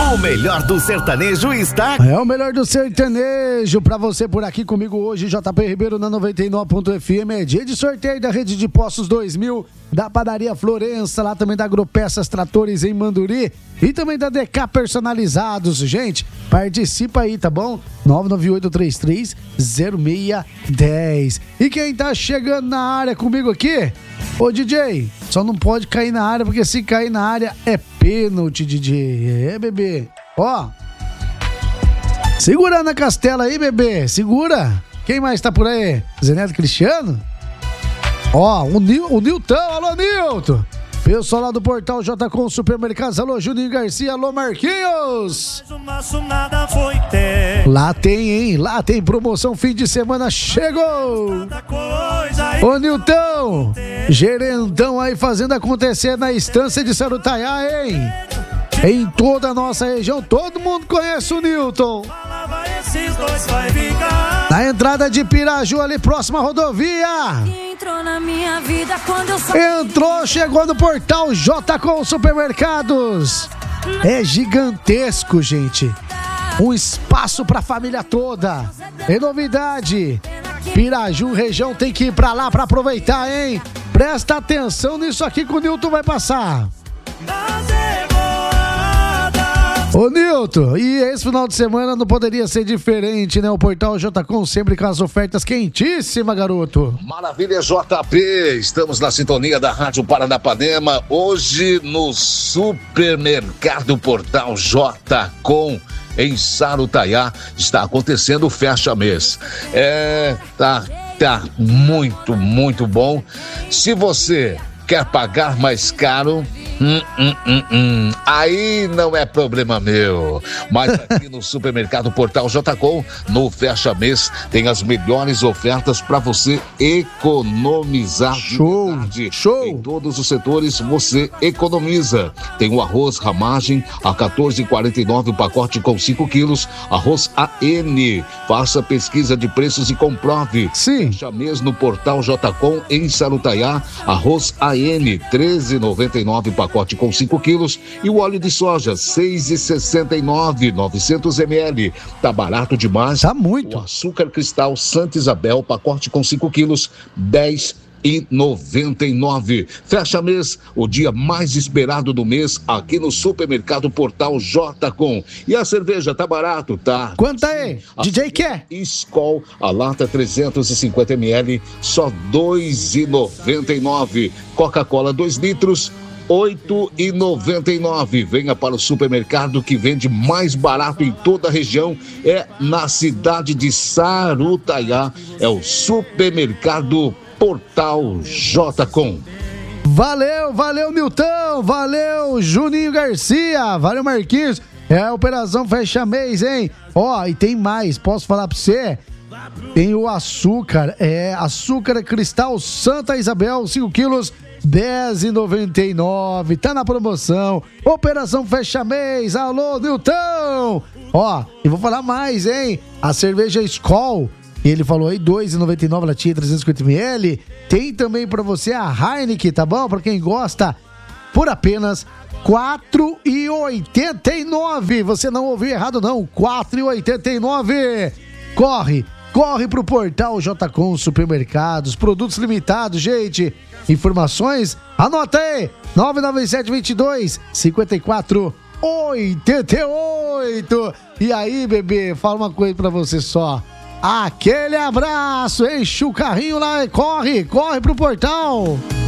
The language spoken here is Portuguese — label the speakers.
Speaker 1: O melhor do sertanejo está...
Speaker 2: É o melhor do sertanejo pra você por aqui comigo hoje, JP Ribeiro na 99.fm. É dia de sorteio da Rede de Postos 2000, da Padaria Florença, lá também da Agropeças Tratores em Manduri e também da DK Personalizados. Gente, participa aí, tá bom? 998330610. E quem tá chegando na área comigo aqui? Ô DJ, só não pode cair na área, porque se cair na área é pênalti, DJ. É, bebê. Ó, segura na castela aí, bebê. Segura. Quem mais tá por aí? Zeneto Cristiano? Ó, o Nilton. Alô, Nilton. Pessoal lá do Portal J.com Supermercados. Alô, Juninho Garcia. Alô, Marquinhos. Lá tem, hein? Lá tem promoção fim de semana. Chegou. Ô, Nilton. Gerentão aí fazendo acontecer na Estância de Sarutaiá, hein? Em toda a nossa região, todo mundo conhece o Nilton. Na entrada de Piraju, ali próxima à rodovia.
Speaker 3: Entrou na minha vida quando eu
Speaker 2: Entrou, chegou no Portal J.com Supermercados. É gigantesco, gente. Um espaço pra família toda. É novidade. Piraju, região, tem que ir pra lá pra aproveitar, hein? Presta atenção nisso aqui que o Nilton vai passar. Ô Nilton, e esse final de semana não poderia ser diferente, né? O Portal J.com sempre com as ofertas quentíssimas, garoto.
Speaker 4: Maravilha, JP, estamos na sintonia da Rádio Paranapanema, hoje no Supermercado Portal J.com, em Sarutaiá, está acontecendo o Fecha Mês. Tá muito, muito bom. Se você quer pagar mais caro, aí não é problema meu. Mas aqui no Supermercado Portal J.com, no Fecha Mês, tem as melhores ofertas para você economizar.
Speaker 2: Show!
Speaker 4: Em todos os setores você economiza. Tem o arroz Ramagem a R$14,49 o pacote com 5 quilos. Arroz AN. Faça pesquisa de preços e comprove.
Speaker 2: Sim.
Speaker 4: Fecha Mês no Portal J.com em Sarutaiá. Arroz AN R$13,99 o pacote com 5 quilos. E o óleo de soja R$6,69 900 ml. Tá barato demais.
Speaker 2: Tá muito.
Speaker 4: O açúcar cristal Santa Isabel, pacote com 5 quilos, R$10,99. Fecha mês, o dia mais esperado do mês aqui no Supermercado Portal J.com. E a cerveja tá barato, tá?
Speaker 2: Quanto aí? DJ quer?
Speaker 4: Skol, a lata 350 ml, só R$2,99. Coca-Cola 2 litros, R$8,99. Venha para o supermercado que vende mais barato em toda a região. É na cidade de Sarutaiá. É o Supermercado Portal J.com.
Speaker 2: Valeu, Nilton. Valeu, Juninho Garcia. Valeu, Marquinhos. É a Operação Fecha Mês, hein? Ó, e tem mais. Posso falar pra você? Tem o açúcar. Açúcar cristal Santa Isabel, 5 quilos. R$10,99, tá na promoção. Operação Fecha Mês. Alô, Nilton. Ó, e vou falar mais, hein? A cerveja Skol, ele falou aí, R$2,99, latinha 350ml. Tem também pra você a Heineken, tá bom? Pra quem gosta, por apenas R$4,89. Você não ouviu errado, não. R$4,89. Corre pro Portal J.com Supermercados, produtos limitados, gente. Informações, anota aí, 99722-5488. E aí, bebê, fala uma coisa pra você só. Aquele abraço, enche o carrinho lá e corre pro Portal.